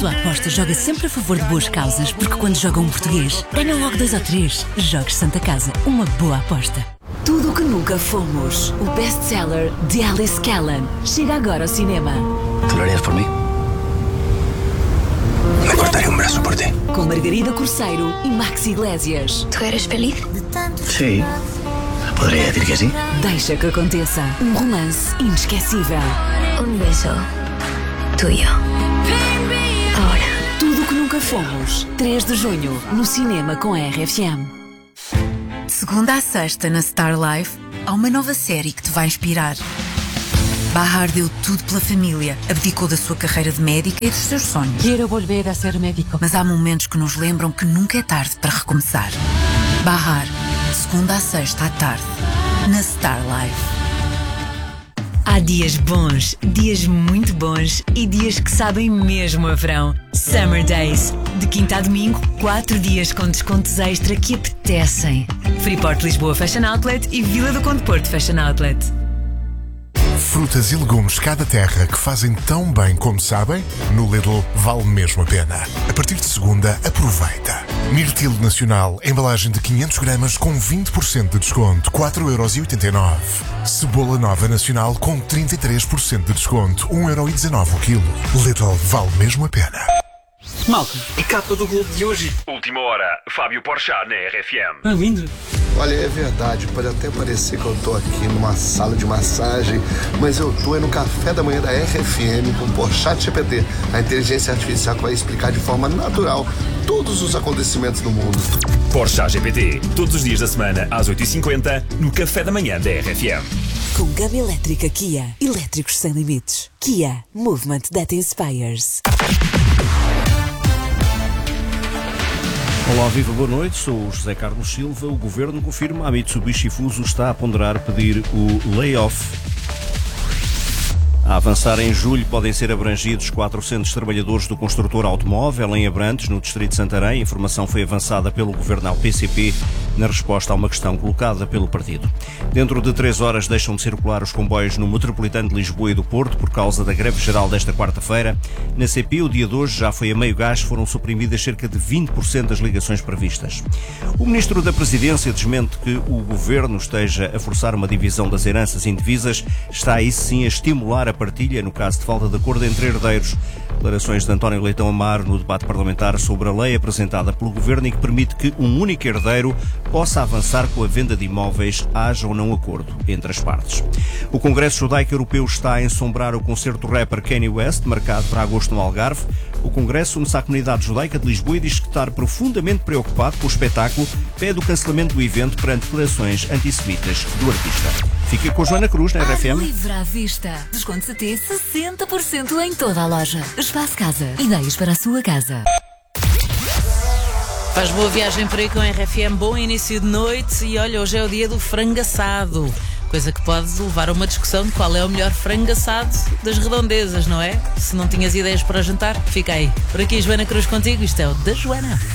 sua aposta, joga sempre a favor de boas causas, porque quando joga um português, ganha logo 2 ou 3. Jogues Santa Casa, uma boa aposta. Tudo o que nunca fomos. O best-seller de Alice Callan chega agora ao cinema. ¿Tú lo harías por mí? Me cortaría un brazo por ti. Com Margarida Corseiro e Max Iglesias. ¿Tú eres feliz? Sí. Podría decir que sí. Deixa que aconteça. Um romance inesquecível. Un beso tuyo. Ahora. Tudo o que nunca fomos. 3 de junho, no cinema com a RFM. De segunda à sexta, na Star Life, há uma nova série que te vai inspirar. Bahar deu tudo pela família, abdicou da sua carreira de médica e dos seus sonhos. Quero volver a ser médico. Mas há momentos que nos lembram que nunca é tarde para recomeçar. Bahar, de segunda à sexta à tarde, na Star Life. Há dias bons, dias muito bons e dias que sabem mesmo a verão. Summer Days. De quinta a domingo, 4 dias com descontos extra que apetecem. Freeport Lisboa Fashion Outlet e Vila do Conde Porto Fashion Outlet. Frutas e legumes cada terra que fazem tão bem como sabem, no Lidl vale mesmo a pena. A partir de segunda, aproveita. Mirtilo Nacional, embalagem de 500 gramas com 20% de desconto, 4,89€. Cebola Nova Nacional com 33% de desconto, 1,19€ o quilo. Lidl vale mesmo a pena. Malta, a capa do Globo de hoje. Última hora, Fábio Porchat na RFM. Bem-vindo. Olha, é verdade, pode até parecer que eu tô aqui numa sala de massagem, mas eu tô no café da manhã da RFM com o Porchat GPT, a inteligência artificial que vai explicar de forma natural todos os acontecimentos do mundo. Porchat GPT, todos os dias da semana, às 8h50, no café da manhã da RFM. Com gama elétrica Kia, elétricos sem limites. Kia, movement that inspires. Olá, viva, boa noite. Sou o José Carlos Silva. O Governo confirma a Mitsubishi Fuso está a ponderar pedir o layoff. A avançar em julho podem ser abrangidos 400 trabalhadores do construtor automóvel em Abrantes, no distrito de Santarém. A informação foi avançada pelo Governo ao PCP na resposta a uma questão colocada pelo partido. Dentro de 3 horas deixam de circular os comboios no Metropolitano de Lisboa e do Porto por causa da greve geral desta quarta-feira. Na CP, o dia de hoje já foi a meio gás, foram suprimidas cerca de 20% das ligações previstas. O Ministro da Presidência desmente que o Governo esteja a forçar uma divisão das heranças indivisas, está aí sim a estimular a partilha, no caso de falta de acordo entre herdeiros. Declarações de António Leitão Amaro no debate parlamentar sobre a lei apresentada pelo Governo e que permite que um único herdeiro possa avançar com a venda de imóveis, haja ou não acordo entre as partes. O Congresso Judaico Europeu está a ensombrar o concerto rapper Kanye West, marcado para agosto no Algarve. O Congresso une-se à comunidade judaica de Lisboa e diz que está profundamente preocupado com o espetáculo, pede o cancelamento do evento perante declarações antissemitas do artista. Fica com Joana Cruz na RFM. Livre à vista. Descontos até 60% em toda a loja. Espaço Casa. Ideias para a sua casa. Faz boa viagem por aí com a RFM, bom início de noite e olha, hoje é o dia do frango assado. Coisa que pode levar a uma discussão de qual é o melhor frango assado das redondezas, não é? Se não tinhas ideias para jantar, fica aí. Por aqui, Joana Cruz contigo, isto é o da Joana.